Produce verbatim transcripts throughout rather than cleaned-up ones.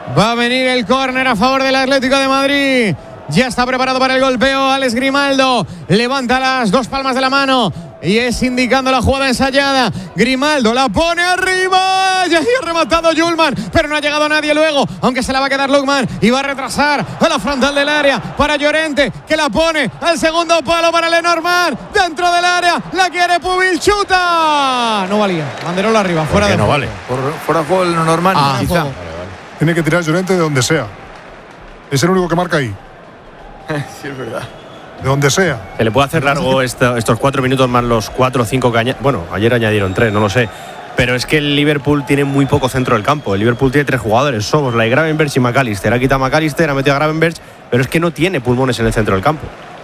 Va a venir el córner a favor del Atlético de Madrid. Ya está preparado para el golpeo Alex Grimaldo. Levanta las dos palmas de la mano y es indicando la jugada ensayada. Grimaldo la pone arriba. Ya ha rematado Yulman, pero no ha llegado nadie luego, aunque se la va a quedar Lukman y va a retrasar a la frontal del área para Llorente, que la pone al segundo palo para Lenormand. Dentro del área, la quiere Pubil, chuta. No valía. Banderola arriba, fuera de no juego. vale. Por, fuera de juego el Lenormand, Ah, quizá. juego. Vale, vale. Tiene que tirar Llorente de donde sea. Es el único que marca ahí. Sí, es verdad. De donde sea. Se le puede hacer largo esto, estos cuatro minutos más los cuatro o cinco que añadieron. Bueno, ayer añadieron tres, no lo sé. Pero es que el Liverpool tiene muy poco centro del campo. El Liverpool tiene tres jugadores: Szoboszlai, Gravenberch y McAllister. Ha quitado a McAllister, ha metido a Gravenberch, pero es que no tiene pulmones en el centro del campo.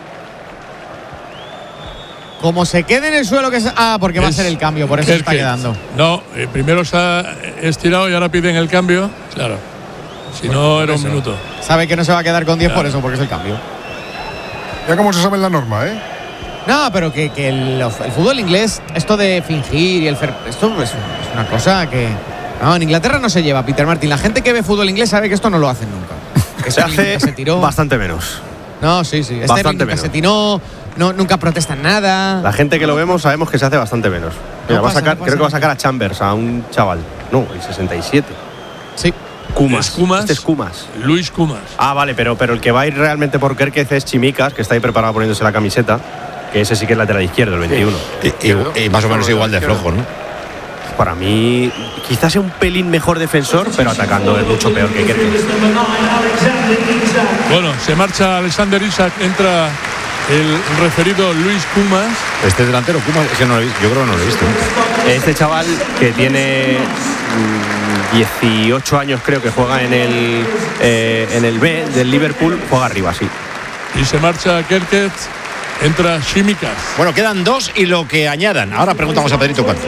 Como se quede en el suelo, que es. Ah, porque va a Es ser el cambio, por eso se está Kerkez. quedando. No, eh, primero se ha estirado y ahora piden el cambio. Claro. Si no, era un minuto. Sabe que no se va a quedar con diez Claro. por eso, porque es el cambio. Ya como se sabe en la norma, ¿eh? No, pero que, que el, el fútbol inglés, esto de fingir y el fer, esto es, es una cosa que. No, en Inglaterra no se lleva, Peter Martin. La gente que ve fútbol inglés sabe que esto no lo hacen nunca. Que Se Sterling hace nunca se tiró. bastante menos. No, sí, sí. Bastante Sterling nunca menos. se tiró, no, nunca protestan nada. La gente que lo vemos sabemos que se hace bastante menos. Mira, No va a pasa, sacar, no pasa creo que va a nada. sacar a Chambers, a un chaval. No, el sesenta y siete. Sí. Kumas. Es Kumas. Este es Kumas. Luis Kumas. Ah, vale, pero, pero el que va a ir realmente por Kerkez es Chimicas, que está ahí preparado poniéndose la camiseta, que ese sí que es lateral izquierdo, el veintiuno. Y, y- y más o menos igual de flojo, ¿no? Para mí, quizás sea un pelín mejor defensor, pero atacando es mucho peor que Kerkez. Bueno, se marcha Alexander Isak, entra el referido Luis Kumas. Este delantero, Kumas, es que no lo he visto. Yo creo que no lo he visto. Este chaval que tiene mm, dieciocho años, creo que juega en el, eh, en el B del Liverpool, juega arriba, sí. Y se marcha Kerkez, entra Chimicas. Bueno, quedan dos y lo que añadan. Ahora preguntamos a Pedrito cuánto.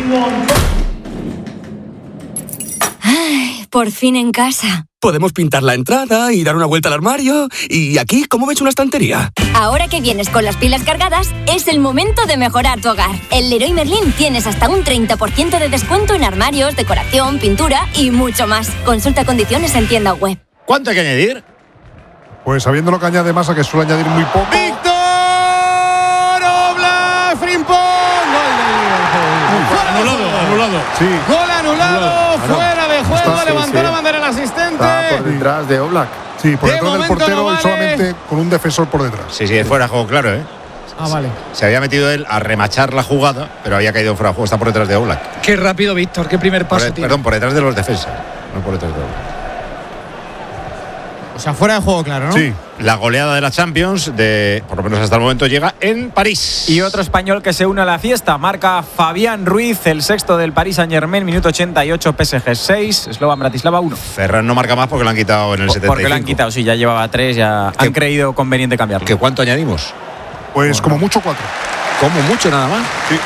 Por fin en casa. Podemos pintar la entrada y dar una vuelta al armario. Y aquí, ¿cómo ves una estantería? Ahora que vienes con las pilas cargadas, es el momento de mejorar tu hogar. En Leroy Merlin tienes hasta un treinta por ciento de descuento en armarios, decoración, pintura y mucho más. Consulta condiciones en tienda web. ¿Cuánto hay que añadir? Pues sabiendo lo que añade Massa, que suele añadir muy poco. ¡Víctor Oblak Frimpong! Gol del Liverpool. Fuera de Anulado, juego. anulado. Sí. Gol anulado, Claro. fuera de juego, Está- sí, levantó sí. la bandera el asistente. Está por detrás de Oblak. Sí, por De detrás del momento portero no y vale. solamente con un defensor por detrás. Sí, sí, es fuera de juego, claro, ¿eh? Ah, vale. Se había metido él a remachar la jugada, pero había caído fuera de juego. Está por detrás de Oblak. Qué rápido, Víctor, qué primer Por paso de- tiene. perdón, por detrás de los defensas. No por detrás de Oblak. O sea, fuera de juego, claro, ¿no? Sí. La goleada de la Champions, de, por lo menos hasta el momento, llega en París. Y otro español que se une a la fiesta, marca Fabián Ruiz, el sexto del Paris Saint-Germain, minuto ochenta y ocho, P S G seis, Slovan Bratislava uno. Ferran no marca más porque lo han quitado en el setenta y cinco. Porque lo han quitado, sí, ya llevaba tres, ya ¿Qué? han creído conveniente cambiarlo. ¿Que cuánto añadimos? Pues como mucho cuatro. Como mucho nada más. Sí.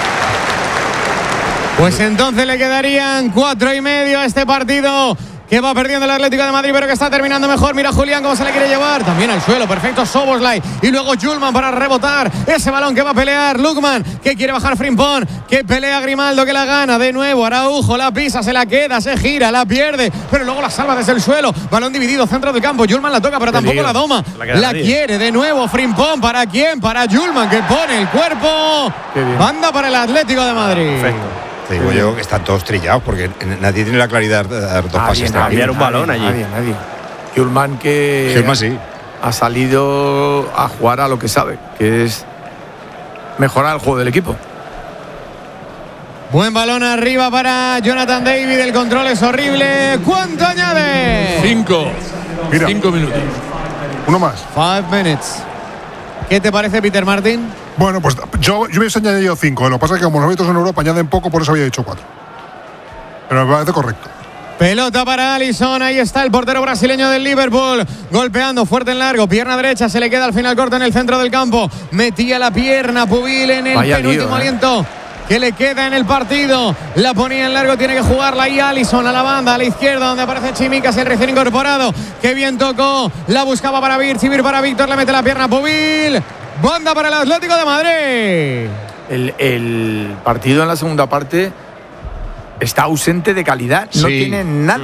Pues entonces le quedarían cuatro y medio a este partido que va perdiendo el Atlético de Madrid, pero que está terminando mejor. Mira Julián cómo se le quiere llevar. También al suelo, perfecto Szoboszlai. Y luego Yulman para rebotar ese balón que va a pelear Lukman, que quiere bajar Frimpong, que pelea Grimaldo, que la gana de nuevo. Araujo la pisa, se la queda, se gira, la pierde, pero luego la salva desde el suelo. Balón dividido, centro del campo. Yulman la toca, pero tampoco Peligro. la doma. La queda La nadie. quiere de nuevo Frimpong. ¿Para quién? Para Yulman, que pone el cuerpo. Qué bien. Banda para el Atlético de Madrid. Perfecto. Te digo yo que están todos trillados porque nadie tiene la claridad de dar dos Nadie, pases. nadie, cambiar un balón nadie, allí. Nadie, nadie. Yulman que Gilman sí. ha salido a jugar a lo que sabe, que es mejorar el juego del equipo. Buen balón arriba para Jonathan David. El control es horrible. ¿Cuánto añade? Cinco. Mira. Cinco minutos. Uno más. Five minutes. ¿Qué te parece, Peter Martin? Bueno, pues yo, yo hubiese añadido cinco. Lo que pasa es que como los árbitros en Europa añaden poco, por eso había dicho cuatro. Pero me parece correcto. Pelota para Alisson. Ahí está el portero brasileño del Liverpool. Golpeando fuerte en largo. Pierna derecha. Se le queda al final corto en el centro del campo. Metía la pierna Pubil en el Vaya penúltimo lío, ¿eh? aliento que le queda en el partido. La ponía en largo. Tiene que jugarla ahí Alisson a la banda, a la izquierda, donde aparece Chimicas, el recién incorporado. Qué bien tocó. La buscaba para Virch. Vir para Víctor. Le mete la pierna a Pubil. Banda para el Atlético de Madrid. El, el partido en la segunda parte está ausente de calidad. No Sí. tiene nada.